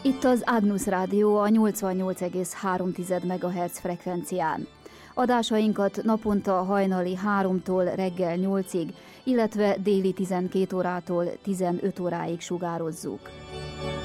Itt az Agnus Rádió a 88,3 MHz frekvencián. Adásainkat naponta hajnali 3-tól reggel 8-ig, illetve déli 12 órától 15 óráig sugározzuk.